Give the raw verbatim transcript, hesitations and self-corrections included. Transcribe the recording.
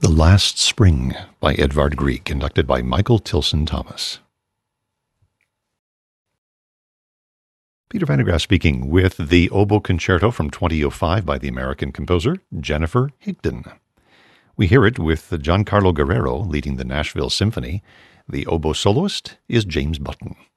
The Last Spring by Edvard Grieg, conducted by Michael Tilson Thomas. Peter Van der Graaf speaking with the Oboe Concerto from twenty oh five by the American composer Jennifer Higdon. We hear it with Giancarlo Guerrero leading the Nashville Symphony. The oboe soloist is James Button.